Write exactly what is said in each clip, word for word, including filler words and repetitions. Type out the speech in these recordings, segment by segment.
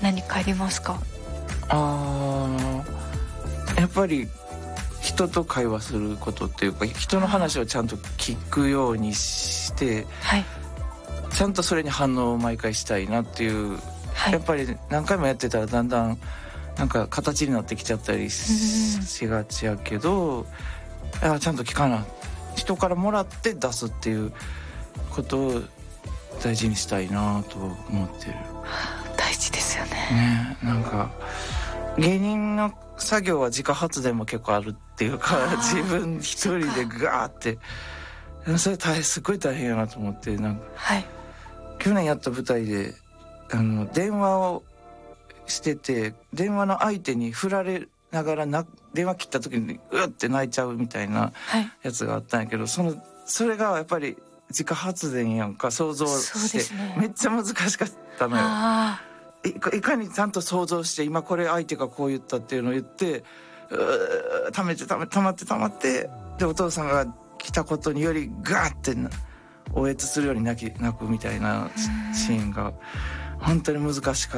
何かありますか？ あやっぱり人と会話することっていうか、人の話をちゃんと聞くようにして、 はい、 ちゃんとそれに反応を毎回したいなっていう、 はい、 やっぱり何回もやってたらだんだんなんか形になってきちゃったり し,、しがちやけど、あちゃんと聞かな、人からもらって出すっていうことを大事にしたいなと思ってる。 大事ですよね。 ね、なんか芸人の作業は自家発電も結構あるっていうか、自分一人でガーってそれ大変、すごい大変やなと思って、なんか、はい、去年やった舞台であの電話をしてて、電話の相手に振られながらな電話切った時にうって泣いちゃうみたいなやつがあったんやけど、はい、そのそれがやっぱり自家発電やんか、想像して、ね、めっちゃ難しかったのよ。いか, いかにちゃんと想像して、今これ相手がこう言ったっていうのを言って、うためてためたまってたまって、でお父さんが来たことによりガーっておえつするように泣き泣くみたいなシーンが本当に難しかって、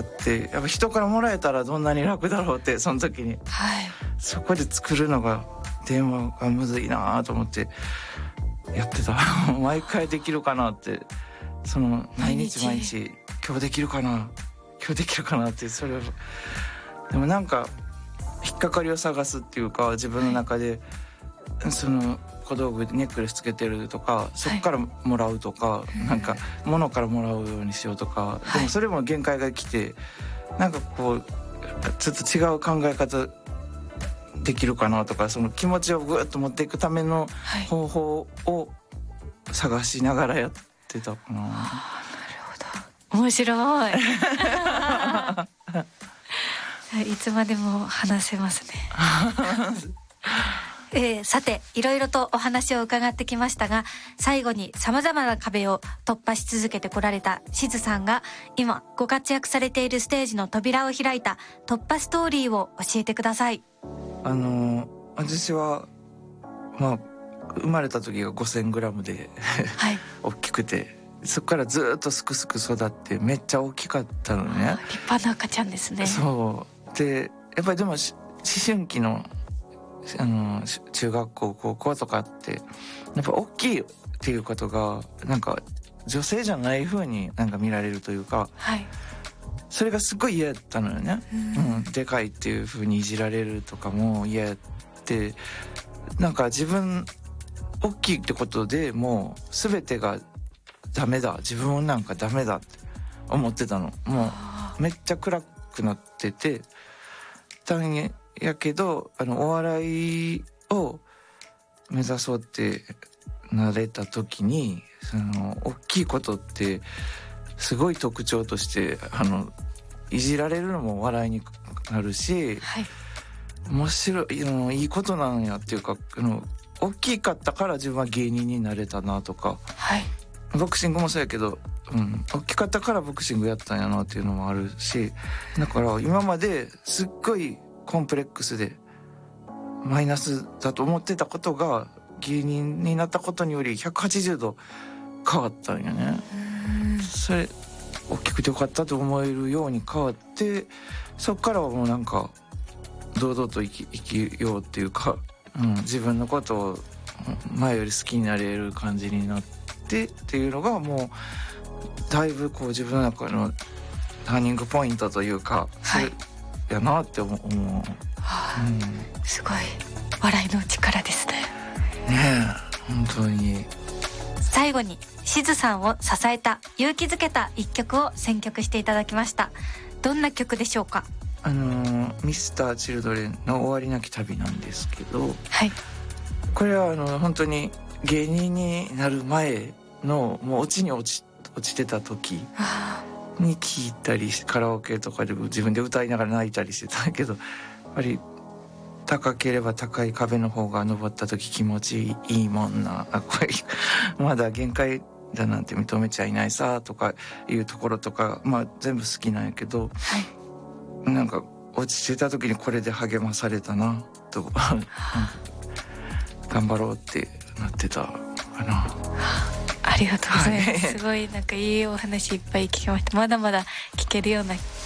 やっぱ人からもらえたらどんなに楽だろうって、その時に、はい、そこで作るのが電話がむずいなと思ってやってた毎回できるかなって、その毎日毎日今日できるかな今日できるかなって、それをでもなんか引っかかりを探すっていうか、自分の中で、はい、その小道具でネックレスつけてるとか、そこからもらうとか、はい、なんか物からもらうようにしようとか、はい、でもそれも限界が来て、なんかこうちょっと違う考え方できるかなとか、その気持ちをぐっと持っていくための方法を探しながらやってたかな。はい、 面白いいつまでも話せますねえー、さていろいろとお話を伺ってきましたが、最後に様々な壁を突破し続けてこられたしずさんが今ご活躍されているステージの扉を開いた突破ストーリーを教えてください。 あの私はまあ生まれた時が ごせんグラム で、はい、大きくて、そこからずっとすくすく育ってめっちゃ大きかったのね。 立派な赤ちゃんですね。 そうで、やっぱりでも思春期のあの中学校高校とかってやっぱ大きいっていうことがなんか女性じゃない風になんか見られるというか、はい、それがすごい嫌だったのよね。うん、うん、でかいっていう風にいじられるとかも嫌やって、なんか自分大きいってことでもう全てがダメだ、自分なんかダメだって思ってたの。もうめっちゃ暗くなってて大変やけど、あのお笑いを目指そうってなれた時に、その大きいことってすごい特徴としてあのいじられるのも笑いになるし、はい、面白い、いいことなんやっていうか、あの大きかったから自分は芸人になれたなとか、はい、ボクシングもそうやけど、うん、大きかったからボクシングやったんやなっていうのもあるし、だから今まですっごいコンプレックスでマイナスだと思ってたことが芸人になったことによりひゃくはちじゅうど変わったんよね。それ大きくてよかったと思えるように変わって、そっからはもうなんか堂々と生き、生きようっていうか、うん、自分のことを前より好きになれる感じになってっていうのがもうだいぶこう自分の中のターニングポイントというか、はい、それやなって思う、はあ、 うん、すごい笑いの力ですね。 ねえ、本当に。 最後にしずさんを支えた、勇気づけた一曲を選曲していただきました。どんな曲でしょうか？ あのミスターチルドレンの終わりなき旅なんですけど、はい、これはあの本当に芸人になる前のもう落ちに落ち、落ちてた時に聴いたり、カラオケとかで自分で歌いながら泣いたりしてたけど、やっぱり高ければ高い壁の方が登った時気持ちいいもんな、あ、これまだ限界だなんて認めちゃいないさとかいうところとか、まあ全部好きなんやけど、はい、なんか落ちてた時にこれで励まされたなと頑張ろうってなってたかな。 ありがとうございます、はい、すごいなんかいいお話いっぱい聞きました。まだまだ聞けるような